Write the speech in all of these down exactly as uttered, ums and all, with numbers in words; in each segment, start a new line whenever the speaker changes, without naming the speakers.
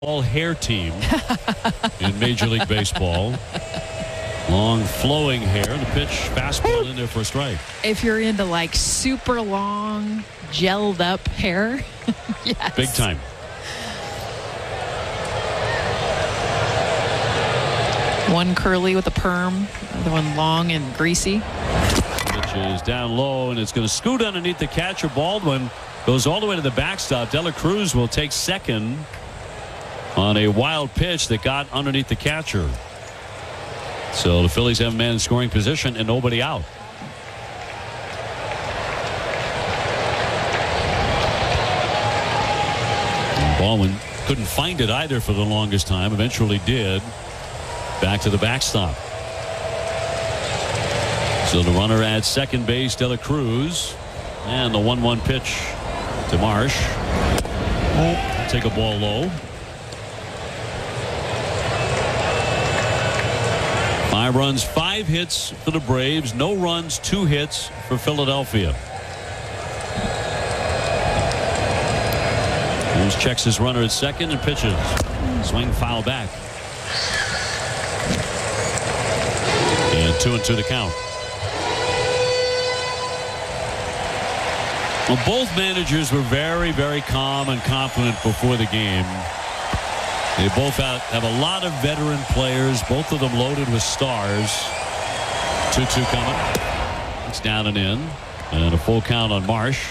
all hair team in Major League Baseball. Long flowing hair. The pitch, fastball in there for a strike.
If you're into like super long, gelled up hair, yes.
Big time.
One curly with a perm, the one long and greasy.
Pitch is down low, and it's going to scoot underneath the catcher. Baldwin goes all the way to the backstop. De La Cruz will take second on a wild pitch that got underneath the catcher. So the Phillies have a man in scoring position and nobody out. And Baldwin couldn't find it either for the longest time. Eventually did. Back to the backstop. So the runner at second base, De La Cruz, and the one one pitch to Marsh. Oh, take a ball low. Five runs, five hits for the Braves. No runs, two hits for Philadelphia. Here's checks his runner at second and pitches. Swing foul back. And two and two to count. Well, both managers were very, very calm and confident before the game. They both have, have a lot of veteran players, both of them loaded with stars. two two coming. It's down and in. And a full count on Marsh.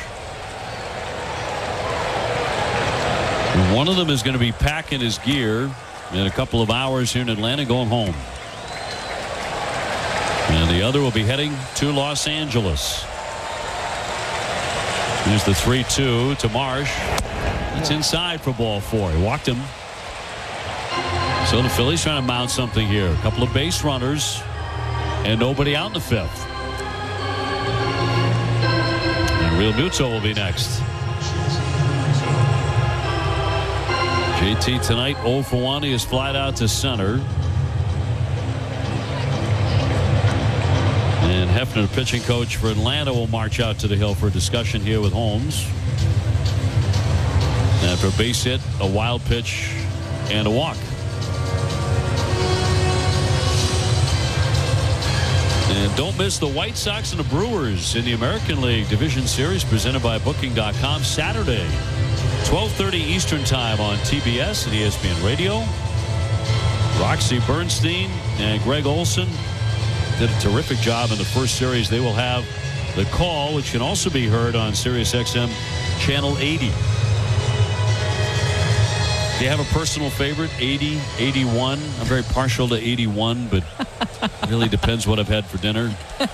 And one of them is going to be packing his gear in a couple of hours here in Atlanta, going home. And the other will be heading to Los Angeles. Here's the three two to Marsh. It's inside for ball four. He walked him. So the Phillies trying to mount something here. A couple of base runners and nobody out in the fifth. And Real Muto will be next. J T tonight oh for one. He is flied out to center. And Hefner, the pitching coach for Atlanta, will march out to the hill for a discussion here with Holmes. After a base hit, a wild pitch, and a walk. And don't miss the White Sox and the Brewers in the American League Division Series presented by Booking dot com Saturday, twelve thirty Eastern Time on T B S and E S P N Radio. Roxy Bernstein and Greg Olson did a terrific job in the first series. They will have The Call, which can also be heard on Sirius X M Channel eighty. Do you have a personal favorite? eighty, eighty-one? I'm very partial to eighty-one, but it really depends what I've had for dinner.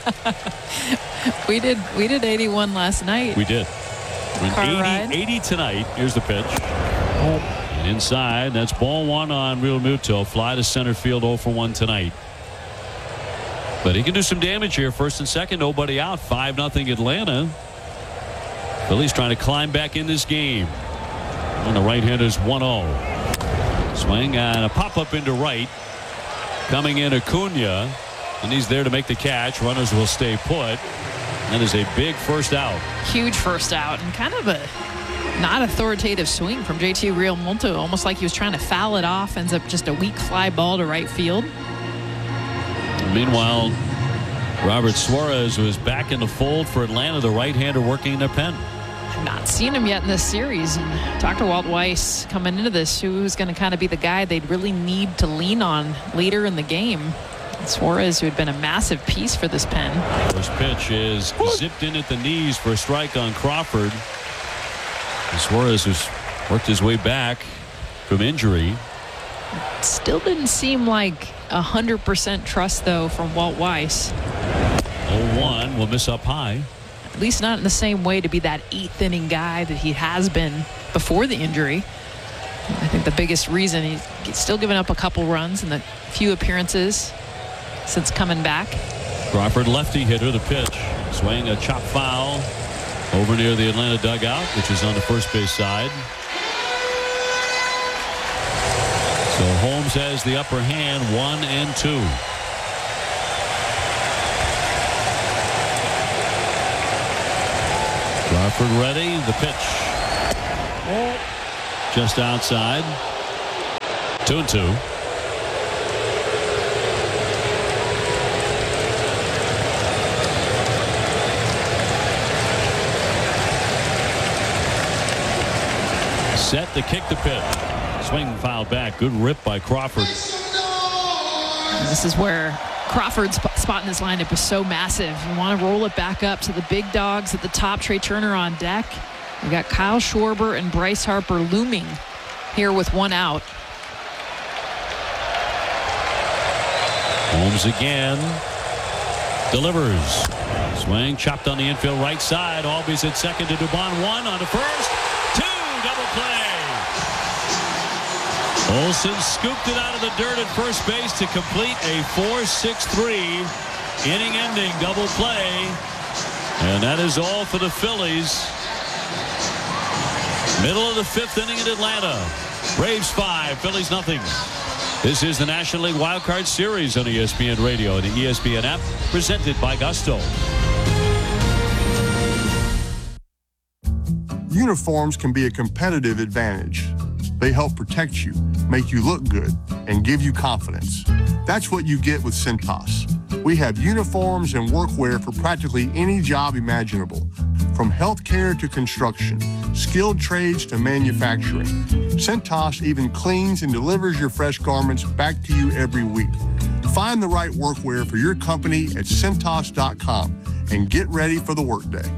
we did we did eighty-one last night.
We did. eighty, eighty tonight. Here's the pitch. And inside, that's ball one on Real Muto. Fly to center field, oh for one tonight. But he can do some damage here. First and second, nobody out. five nothing Atlanta. Phillies trying to climb back in this game. And the right-hander's one oh. Swing and a pop-up into right. Coming in Acuna. And he's there to make the catch. Runners will stay put. That is a big first out.
Huge first out. And kind of a not authoritative swing from J T Realmuto. Almost like he was trying to foul it off. Ends up just a weak fly ball to right field.
Meanwhile, Robert Suarez was back in the fold for Atlanta, the right-hander working in the pen.
I've not seen him yet in this series. And Doctor Walt Weiss coming into this, who's going to kind of be the guy they'd really need to lean on later in the game. Suarez, who had been a massive piece for this pen.
First pitch is zipped in at the knees for a strike on Crawford. And Suarez has worked his way back from injury.
Still didn't seem like one hundred percent trust, though, from Walt Weiss.
oh one will miss up high.
At least not in the same way to be that eighth inning guy that he has been before the injury. I think the biggest reason he's still giving up a couple runs in the few appearances since coming back.
Crawford, lefty hitter, the pitch. Swing a chop foul over near the Atlanta dugout, which is on the first base side. So Holmes has the upper hand, one and two. Crawford ready. The pitch. Just outside. Two and two. Set to kick the pitch. Swing fouled back. Good rip by Crawford.
And this is where Crawford's spot in this lineup is so massive. You want to roll it back up to the big dogs at the top. Trey Turner on deck. We got Kyle Schwarber and Bryce Harper looming here with one out.
Holmes again. Delivers. Swing chopped on the infield right side. Albies at second to Dubon. One on the first. Two. Double play. Olsen scooped it out of the dirt at first base to complete a four six three inning-ending double play. And that is all for the Phillies. Middle of the fifth inning in Atlanta. Braves five, Phillies nothing. This is the National League Wild Card Series on E S P N Radio and the E S P N app, presented by Gusto.
Uniforms can be a competitive advantage. They help protect you, make you look good, and give you confidence. That's what you get with Cintas. We have uniforms and workwear for practically any job imaginable, from healthcare to construction, skilled trades to manufacturing. Cintas even cleans and delivers your fresh garments back to you every week. Find the right workwear for your company at Cintas dot com and get ready for the workday.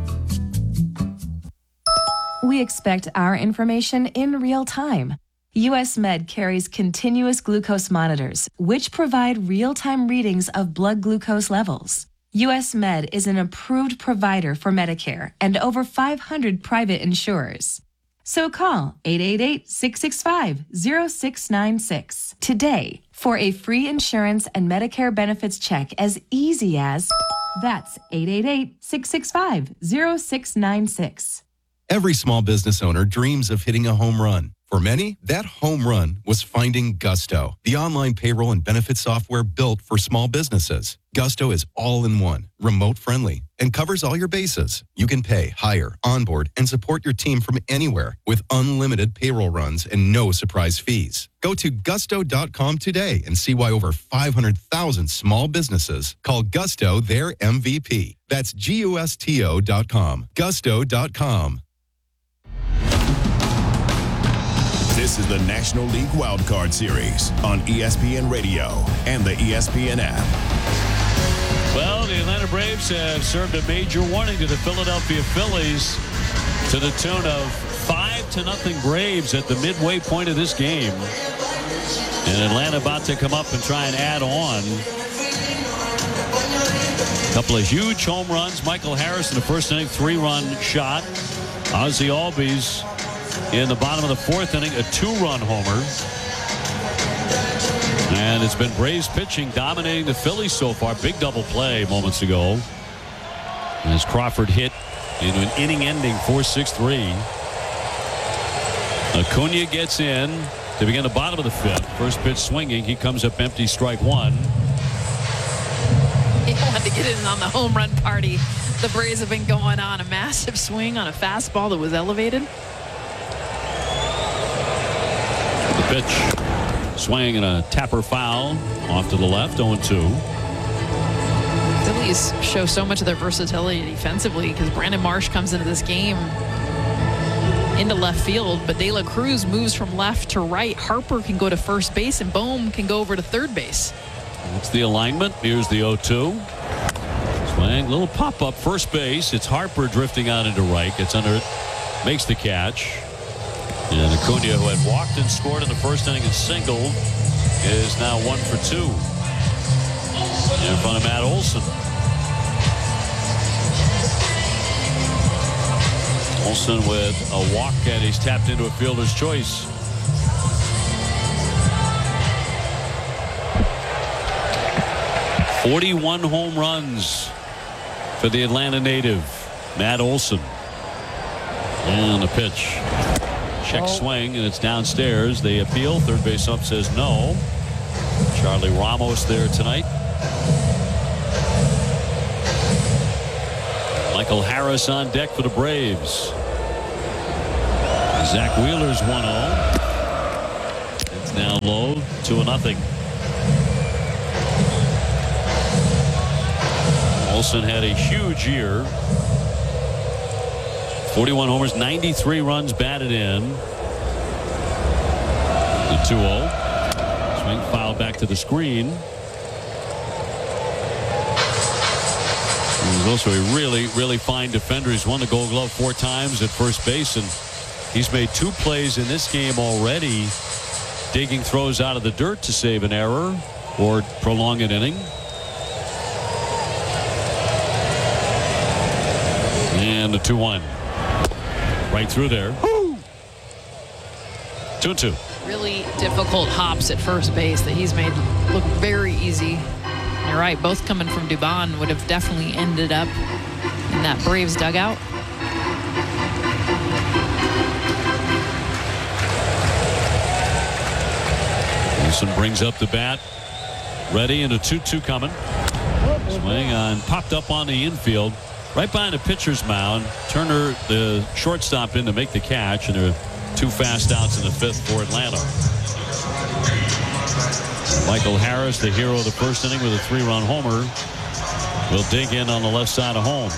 We expect our information in real time. U S Med carries continuous glucose monitors, which provide real-time readings of blood glucose levels. U S Med is an approved provider for Medicare and over five hundred private insurers. So call eight eight eight, six six five, zero six nine six today for a free insurance and Medicare benefits check as easy as that's eight eight eight, six six five, zero six nine six.
Every small business owner dreams of hitting a home run. For many, that home run was finding Gusto, the online payroll and benefit software built for small businesses. Gusto is all-in-one, remote-friendly, and covers all your bases. You can pay, hire, onboard, and support your team from anywhere with unlimited payroll runs and no surprise fees. Go to gusto dot com today and see why over five hundred thousand small businesses call Gusto their M V P. That's G U S T O dot com. gusto dot com.
This is the National League Wild Card Series on E S P N Radio and the E S P N app.
Well, the Atlanta Braves have served a major warning to the Philadelphia Phillies to the tune of five to nothing Braves at the midway point of this game. And Atlanta about to come up and try and add on. A couple of huge home runs. Michael Harris in the first inning, three-run shot. Ozzie Albies in the bottom of the fourth inning, a two-run homer. And it's been Braves pitching dominating the Phillies so far. Big double play moments ago as Crawford hit into an inning-ending four six three. Acuna gets in to begin the bottom of the fifth. First pitch swinging. He comes up empty, strike one.
He wanted to get in on the home run party. The Braves have been going on a massive swing on a fastball that was elevated.
The pitch, swing and a tapper foul off to the left, oh and two.
Phillies show so much of their versatility defensively because Brandon Marsh comes into this game into left field, but De La Cruz moves from left to right. Harper can go to first base, and Bohm can go over to third base.
That's the alignment. Here's the oh two. Swing, little pop-up first base. It's Harper drifting out into right. Gets under it, makes the catch. And Acuna, who had walked and scored in the first inning and single, is now one for two in front of Matt Olson. Olson with a walk, and he's tapped into a fielder's choice. forty-one home runs for the Atlanta native, Matt Olson. And the pitch. Check swing, and it's downstairs. They appeal. Third base ump says no. Charlie Ramos there tonight. Michael Harris on deck for the Braves. Zach Wheeler's one oh. And It's now low, two and nothing. Olson had a huge year. forty-one homers, ninety-three runs batted in. The two oh. Swing foul back to the screen. He's also a really, really fine defender. He's won the Gold Glove four times at first base, and he's made two plays in this game already, digging throws out of the dirt to save an error or prolong an inning. And the two one. Right through there. two two.
Really difficult hops at first base that he's made look very easy. You're right, both coming from Dubon would have definitely ended up in that Braves dugout.
Wilson brings up the bat. Ready, and a two two coming. Swing on, popped up on the infield. Right behind the pitcher's mound. Turner, the shortstop, in to make the catch, and there are two fast outs in the fifth for Atlanta. Michael Harris, the hero of the first inning with a three-run homer, will dig in on the left side of home.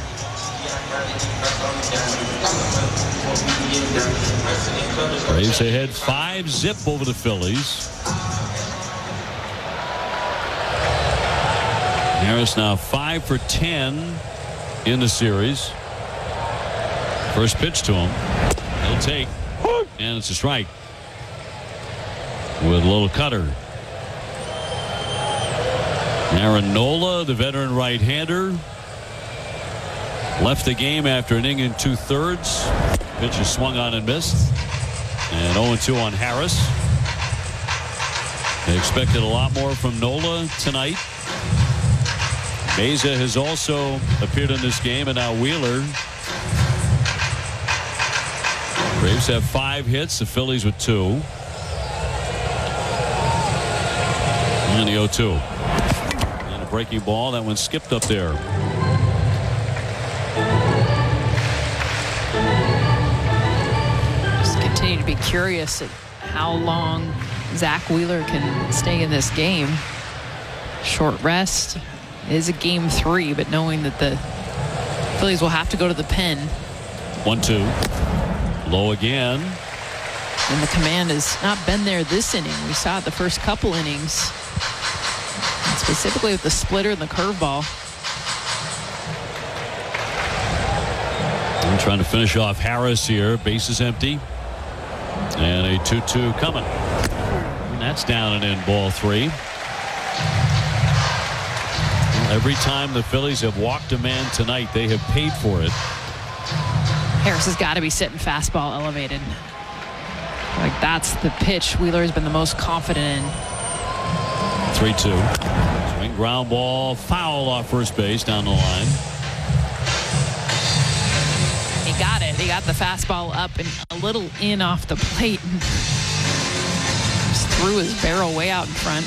Braves ahead five zip over the Phillies. Harris now five for ten in the series. First pitch to him. He'll take, and it's a strike with a little cutter. Aaron Nola, the veteran right-hander, left the game after an inning and two-thirds. Pitch is swung on and missed. And oh two on Harris. They expected a lot more from Nola tonight. Meza has also appeared in this game, and now Wheeler. Braves have five hits, the Phillies with two. And the oh two. And a breaking ball. That one skipped up there.
Just continue to be curious at how long Zach Wheeler can stay in this game. Short rest. It is a game three, but knowing that the Phillies will have to go to the pen.
One two. Low again.
And the command has not been there this inning. We saw it the first couple innings. And specifically with the splitter and the curveball.
I'm trying to finish off Harris here. Bases empty. And a two two coming. And that's down and in, ball three. Every time the Phillies have walked a man tonight, they have paid for it.
Harris has got to be sitting fastball elevated. Like, that's the pitch Wheeler has been the most confident in.
three two. Swing, ground ball, foul off first base down the line.
He got it. He got the fastball up and a little in off the plate. And just threw his barrel way out in front.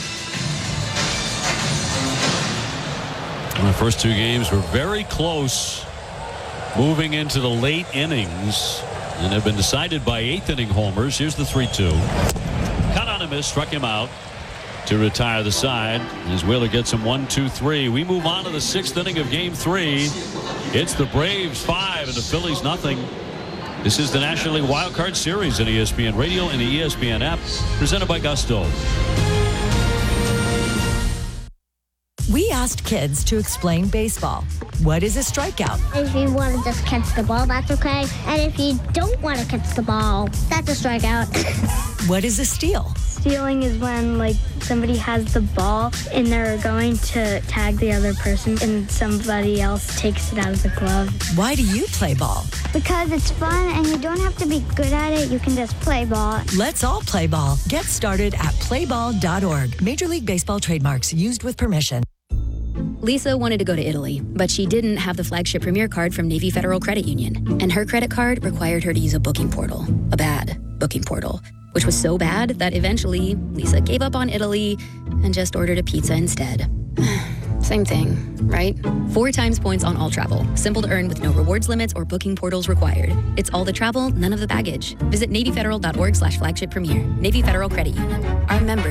And the first two games were very close, moving into the late innings, and have been decided by eighth inning homers. Here's the three two. Cut on a miss, struck him out to retire the side as Wheeler gets him one two three. We move on to the sixth inning of game three. It's the Braves five and the Phillies nothing. This is the National League Wild Card Series on E S P N Radio and the E S P N app, presented by Gusto.
We asked kids to explain baseball. What is a strikeout?
If you want to just catch the ball, that's okay. And if you don't want to catch the ball, that's a strikeout.
What is a steal?
Stealing is when, like, somebody has the ball and they're going to tag the other person and somebody else takes it out of the glove.
Why do you play ball?
Because it's fun and you don't have to be good at it. You can just play ball.
Let's all play ball. Get started at play ball dot org. Major League Baseball trademarks used with permission.
Lisa wanted to go to Italy, but she didn't have the flagship Premier card from Navy Federal Credit Union. And her credit card required her to use a booking portal, a bad booking portal, which was so bad that eventually Lisa gave up on Italy and just ordered a pizza instead. Same thing, right? Four times points on all travel. Simple to earn with no rewards limits or booking portals required. It's all the travel, none of the baggage. Visit NavyFederal.org slash flagship premier. Navy Federal Credit Union. Our members